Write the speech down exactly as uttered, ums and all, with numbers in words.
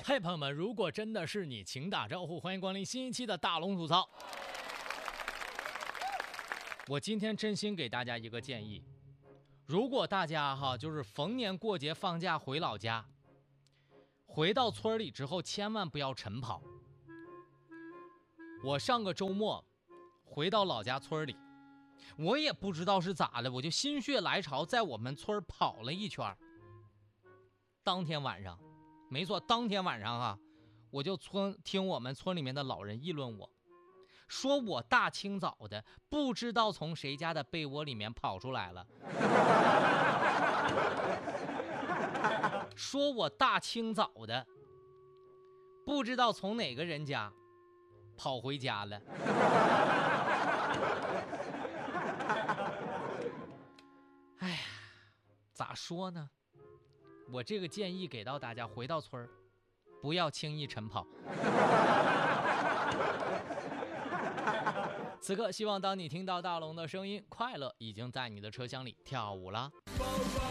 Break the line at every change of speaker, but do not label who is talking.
嘿，朋友们，如果真的是你，请打招呼，欢迎光临新一期的大龙吐槽。我今天真心给大家一个建议，如果大家哈就是逢年过节放假回老家，回到村里之后千万不要晨跑。我上个周末回到老家村里，我也不知道是咋的，我就心血来潮在我们村跑了一圈。当天晚上，没错，当天晚上啊，我就村听我们村里面的老人议论我，说我大清早的不知道从谁家的被窝里面跑出来了，说我大清早的不知道从哪个人家跑回家了。哎呀，咋说呢？我这个建议给到大家，回到村儿不要轻易晨跑。此刻希望当你听到大龙的声音，快乐已经在你的车厢里跳舞了。